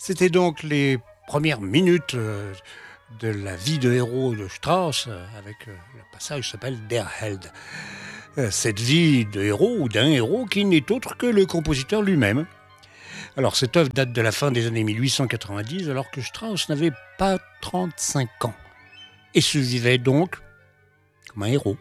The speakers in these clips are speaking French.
C'était donc les premières minutes de la vie de héros de Strauss, avec le passage qui s'appelle Der Held. Cette vie de héros ou d'un héros qui n'est autre que le compositeur lui-même. Alors cette œuvre date de la fin des années 1890, alors que Strauss n'avait pas 35 ans et se vivait donc comme un héros.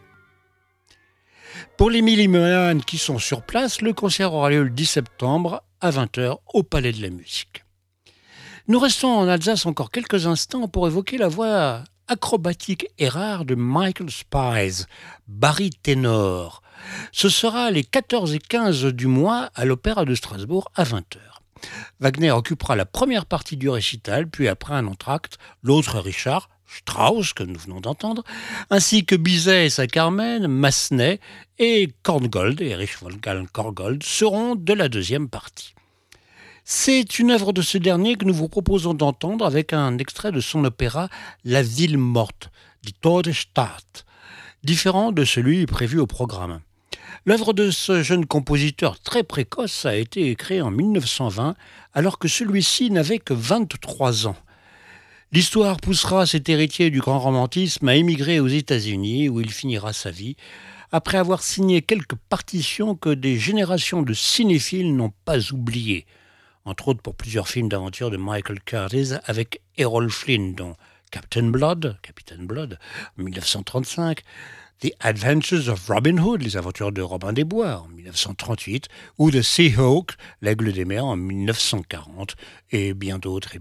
Pour les milliménanes qui sont sur place, le concert aura lieu le 10 septembre à 20h au Palais de la Musique. Nous restons en Alsace encore quelques instants pour évoquer la voix acrobatique et rare de Michael Spies, baryténor. Ce sera les 14 et 15 du mois à l'Opéra de Strasbourg à 20h. Wagner occupera la première partie du récital, puis après un entr'acte, l'autre Richard, Strauss, que nous venons d'entendre, ainsi que Bizet et sa Carmen, Massenet et Korngold, Erich Wolfgang Korngold, seront de la deuxième partie. C'est une œuvre de ce dernier que nous vous proposons d'entendre avec un extrait de son opéra La Ville Morte, Die Todesstadt, différent de celui prévu au programme. L'œuvre de ce jeune compositeur très précoce a été créée en 1920, alors que celui-ci n'avait que 23 ans. L'histoire poussera cet héritier du grand romantisme à émigrer aux États-Unis, où il finira sa vie, après avoir signé quelques partitions que des générations de cinéphiles n'ont pas oubliées, entre autres pour plusieurs films d'aventure de Michael Curtiz avec Errol Flynn, dont Captain Blood, en 1935, The Adventures of Robin Hood, les aventures de Robin des Bois, en 1938, ou The Seahawk, l'Aigle des mers, en 1940, et bien d'autres.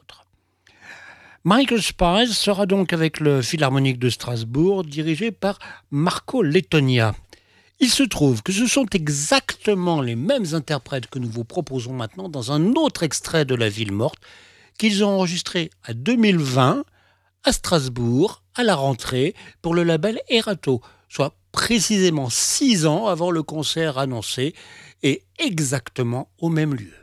Michael Spies sera donc avec le Philharmonique de Strasbourg, dirigé par Marco Lettonia. Il se trouve que ce sont exactement les mêmes interprètes que nous vous proposons maintenant dans un autre extrait de La Ville Morte qu'ils ont enregistré à 2020 à Strasbourg à la rentrée pour le label Erato, soit précisément 6 ans avant le concert annoncé et exactement au même lieu.